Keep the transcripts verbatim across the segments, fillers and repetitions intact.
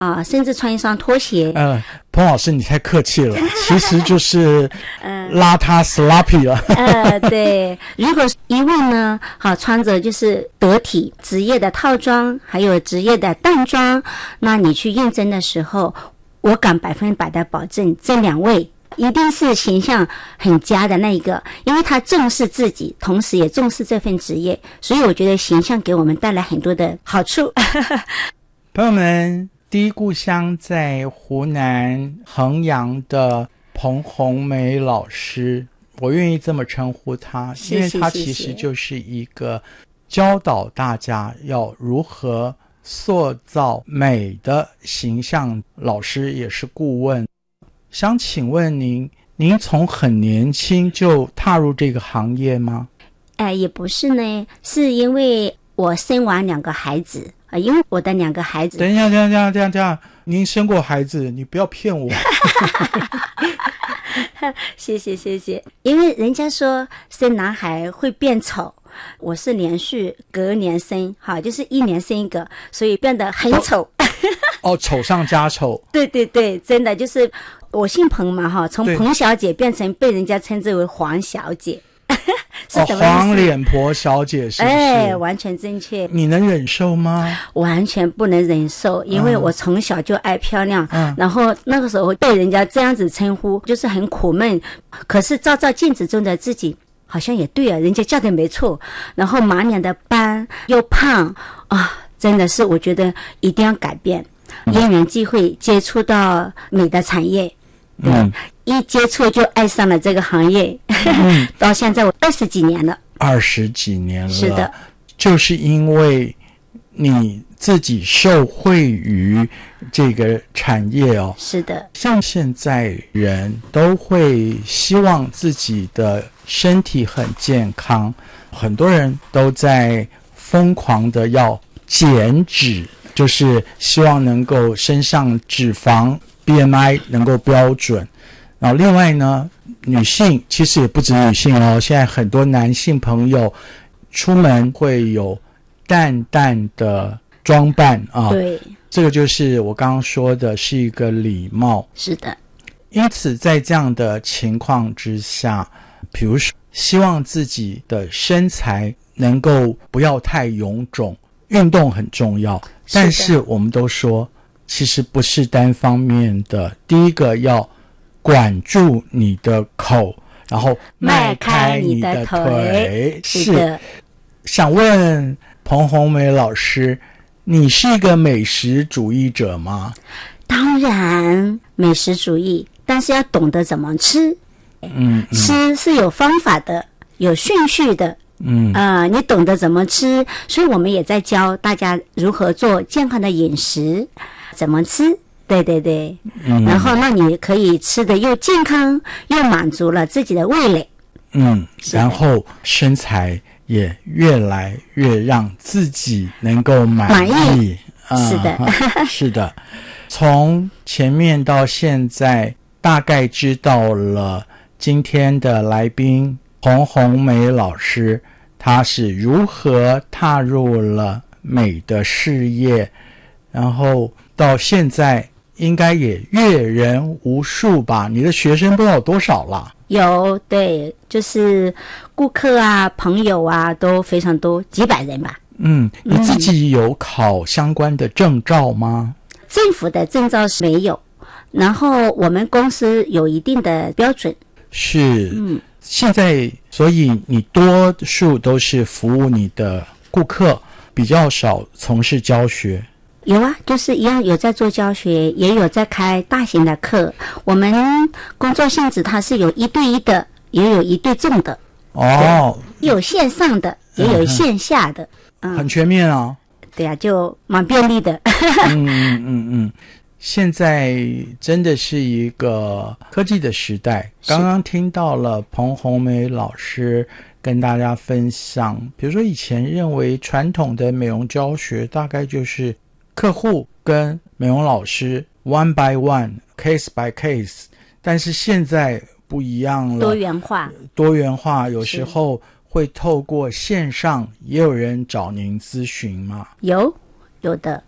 啊，甚至穿一双拖鞋。 呃，彭老师你太客气了，其实就是邋遢 sloppy 了。 呃，对，如果一问呢，好，穿着就是得体职业的套装，还有职业的淡装，那你去应征的时候，我敢百分百的保证，这两位一定是形象很佳的那一个，因为他重视自己，同时也重视这份职业，所以我觉得形象给我们带来很多的好处。 朋友们，第一故乡在湖南衡阳的彭红梅老师，我愿意这么称呼她，因为她其实就是一个教导大家要如何塑造美的形象老师，也是顾问。想请问您，您从很年轻就踏入这个行业吗？ 呃，也不是呢，是因为我生完两个孩子，呃，因为我的两个孩子。 等一下，等一下，等一下，等一下，您生过孩子，你不要骗我。 谢谢谢谢，因为人家说生男孩会变丑，我是连续隔年生，哈，就是一年生一个，所以变得很丑。 哦，丑上加丑。 对对对，真的就是我姓彭嘛，哈，从彭小姐变成被人家称之为黄小姐。是什么意思？哦， 黄脸婆小姐是不是？ 哎，完全正确。 你能忍受吗？ 完全不能忍受，因为我从小就爱漂亮， 嗯， 然后那个时候被人家这样子称呼，就是很苦闷。可是照照镜子中的自己，好像也对啊，人家叫的没错。然后满脸的斑，又胖啊，真的是我觉得一定要改变。因缘际会接触到美的产业，对，嗯，一接触就爱上了这个行业，嗯，到现在我二十几年了。 二十几年了， 是的， 就是因为你自己受惠于这个产业哦。 是的， 像现在人都会希望自己的身体很健康，很多人都在疯狂的要减脂，就是希望能够身上脂肪 B M I 能够标准。然后另外呢，女性其实也不止女性哦，现在很多男性朋友出门会有淡淡的装扮啊。 对， 这个就是我刚刚说的是一个礼貌。 是的。 因此在这样的情况之下，比如说希望自己的身材能够不要太臃肿，运动很重要，但是我们都说其实不是单方面的。第一个要管住你的口，然后迈开你的腿。 是的。 想问彭红梅老师，你是一个美食主义者吗？ 当然美食主义，但是要懂得怎么吃。 嗯, 嗯吃是有方法的，有顺序的。 嗯呃，你懂得怎么吃，所以我们也在教大家如何做健康的饮食，怎么吃。对对对，嗯，然后那你可以吃的又健康，又满足了自己的味蕾。 嗯，然后身材也越来越让自己能够满意。 满意，嗯，是的， 是的。从前面到现在，大概知道了今天的来宾彭红梅老师，她是如何踏入了美的事业，然后到现在应该也阅人无数吧？你的学生不知道有多少啦？ 有，对，就是顾客啊、朋友啊都非常多，几百人吧。 嗯，你自己有考相关的证照吗？ 政府的证照是没有，然后我们公司有一定的标准。 是，嗯，现在所以你多数都是服务你的顾客，比较少从事教学。 有啊，就是一样有在做教学，也有在开大型的课。我们工作性质它是有一对一的，也有一对众的。 哦， 有线上的，也有线下的。 嗯，很全面啊。 对啊，就蛮便利的。 嗯嗯嗯嗯，现在真的是一个科技的时代。刚刚听到了彭红梅老师跟大家分享，比如说以前认为传统的美容教学大概就是客户跟美容老师 one by one case by case， 但是现在不一样了， 多元化多元化有时候会透过线上也有人找您咨询吗？ 有有的，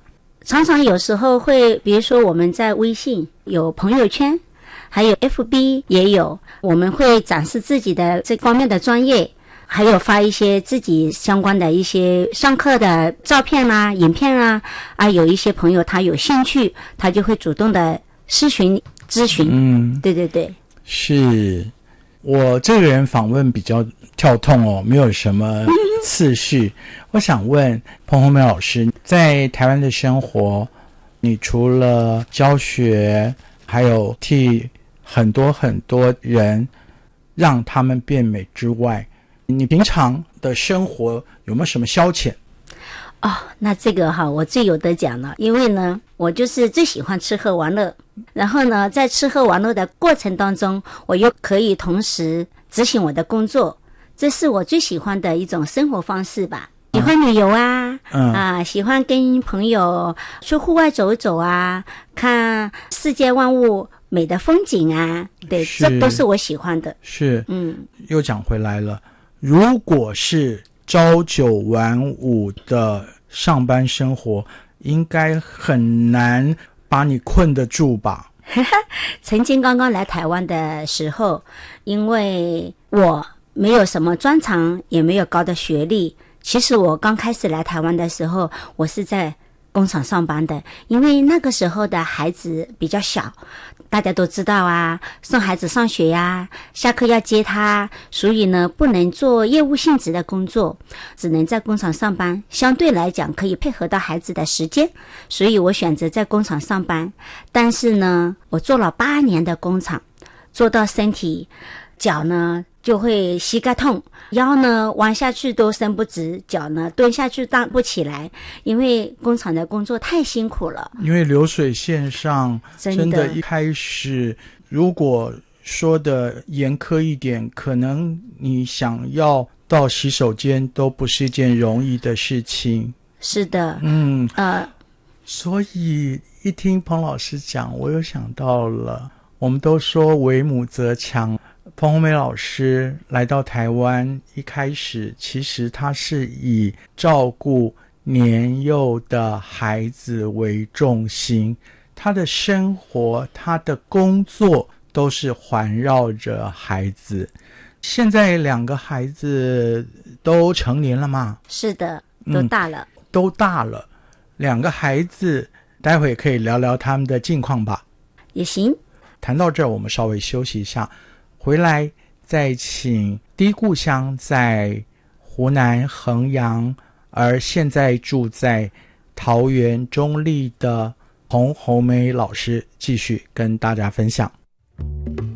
常常有时候会，比如说我们在微信有朋友圈，还有 F B 也有，我们会展示自己的这方面的专业，还有发一些自己相关的一些上课的照片啊、影片啊，啊，有一些朋友他有兴趣，他就会主动的咨询咨询。嗯，对对对， 是我这个人访问比较跳痛哦，没有什么次序。我想问彭红梅老师，在台湾的生活，你除了教学，还有替很多很多人让他们变美之外，你平常的生活有没有什么消遣？ 哦，那这个哈，我最有得讲了，因为呢，我就是最喜欢吃喝玩乐，然后呢，在吃喝玩乐的过程当中，我又可以同时执行我的工作，这是我最喜欢的一种生活方式吧。喜欢旅游啊，嗯、啊，喜欢跟朋友去户外走一走啊，看世界万物美的风景啊，对，这都是我喜欢的。 是，嗯，又讲回来了，如果是朝九晚五的上班生活，应该很难把你困得住吧？ 曾经刚刚来台湾的时候，因为我没有什么专长，也没有高的学历。其实我刚开始来台湾的时候，我是在工厂上班的，因为那个时候的孩子比较小，大家都知道啊，送孩子上学呀，下课要接他，所以呢，不能做业务性质的工作，只能在工厂上班，相对来讲可以配合到孩子的时间，所以我选择在工厂上班。但是呢，我做了八年的工厂，做到身体脚呢就会膝盖痛，腰呢弯下去都伸不直，脚呢蹲下去荡不起来，因为工厂的工作太辛苦了。 因为流水线上真 的, 真的一开始如果说的严苛一点，可能你想要到洗手间都不是一件容易的事情。 是的， 嗯呃，所以一听彭老师讲，我又想到了，我们都说为母则强，彭红梅老师来到台湾，一开始其实他是以照顾年幼的孩子为重心，他的生活，他的工作都是环绕着孩子。现在两个孩子都成年了吗？ 是的，都大了、嗯、 都大了。两个孩子待会可以聊聊他们的近况吧。 也行。 谈到这儿，我们稍微休息一下，回来再请低故乡在湖南衡阳，而现在住在桃园中坜的彭红梅老师继续跟大家分享。